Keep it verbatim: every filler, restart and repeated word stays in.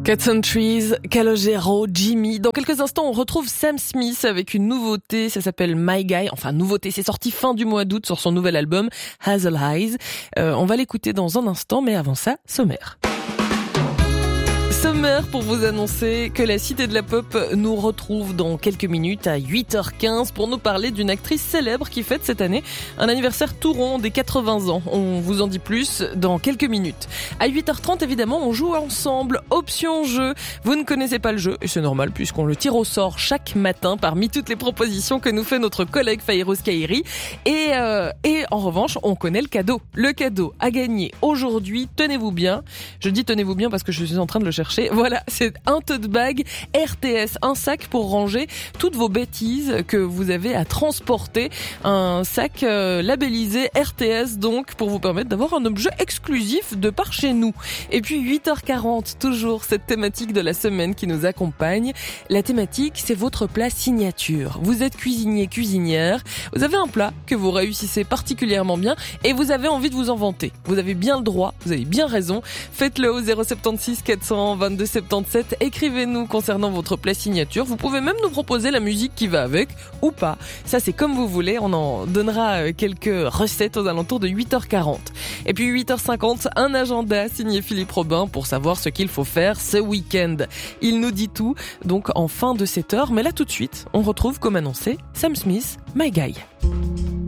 Cat Trees, Calogero, Jimmy. Dans quelques instants, on retrouve Sam Smith avec une nouveauté. Ça s'appelle My Guy. Enfin, nouveauté. C'est sorti fin du mois d'août sur son nouvel album, Hazel Eyes. Euh, on va l'écouter dans un instant, mais avant ça, sommaire. Sommaire pour vous annoncer que la Cité de la Pop nous retrouve dans quelques minutes à huit heures quinze pour nous parler d'une actrice célèbre qui fête cette année un anniversaire tout rond des quatre-vingts ans. On vous en dit plus dans quelques minutes. À huit heures trente, évidemment, on joue ensemble. Option jeu. Vous ne connaissez pas le jeu et c'est normal puisqu'on le tire au sort chaque matin parmi toutes les propositions que nous fait notre collègue Fayrouz Kairi. Et, euh, et en revanche, on connaît le cadeau. Le cadeau à gagner aujourd'hui, tenez-vous bien. Je dis tenez-vous bien parce que je suis en train de le chercher. Voilà, c'est un tote bag R T S, un sac pour ranger toutes vos bêtises que vous avez à transporter. Un sac euh, labellisé R T S donc pour vous permettre d'avoir un objet exclusif de par chez nous. Et puis huit heures quarante, toujours cette thématique de la semaine qui nous accompagne. La thématique, c'est votre plat signature. Vous êtes cuisinier, cuisinière, vous avez un plat que vous réussissez particulièrement bien et vous avez envie de vous en vanter. Vous avez bien le droit, vous avez bien raison. Faites-le au zéro sept six quatre cents vingt-deux soixante-dix-sept. Écrivez-nous concernant votre plat signature. Vous pouvez même nous proposer la musique qui va avec ou pas. Ça, c'est comme vous voulez. On en donnera quelques recettes aux alentours de huit heures quarante. Et puis huit heures cinquante, un agenda signé Philippe Robin pour savoir ce qu'il faut faire ce week-end. Il nous dit tout, donc en fin de cette heure. Mais là, tout de suite, on retrouve, comme annoncé, Sam Smith, My Guy.